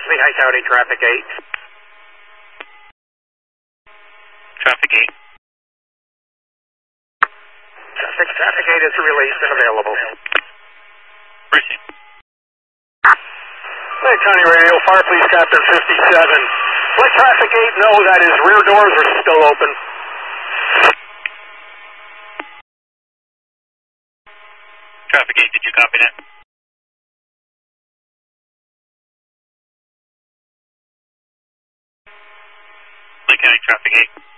Lehigh County, traffic 8. Traffic 8. Traffic 8 is released and available. Proceed. Lehigh County Radio, Fire Police Captain 57. Let traffic 8 know that his rear doors are still open. Traffic 8, did you copy that? Lehigh County, traffic 8.